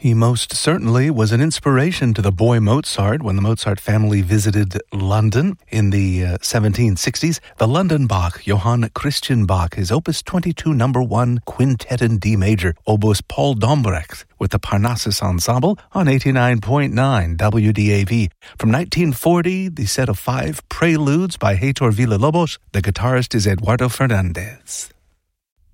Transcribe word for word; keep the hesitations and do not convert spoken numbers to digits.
He most certainly was an inspiration to the boy Mozart when the Mozart family visited London in the uh, seventeen sixties. The London Bach, Johann Christian Bach, his Opus twenty-two number one Quintet in D major, Oboist Paul Dombrecht, with the Parnassus Ensemble on eighty-nine point nine W D A V. From nineteen forty, the set of five preludes by Heitor Villa-Lobos. The guitarist is Eduardo Fernandez.